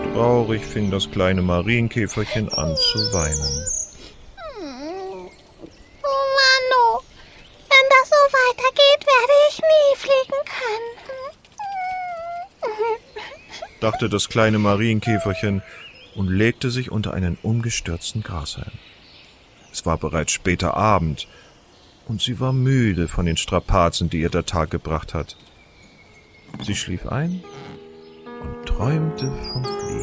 Traurig fing das kleine Marienkäferchen an zu weinen. Oh Mann, wenn das so weitergeht, werde ich nie fliegen können. Dachte das kleine Marienkäferchen und legte sich unter einen umgestürzten Grashalm. Es war bereits später Abend und sie war müde von den Strapazen, die ihr der Tag gebracht hat. Sie schlief ein und träumte vom Fliegen.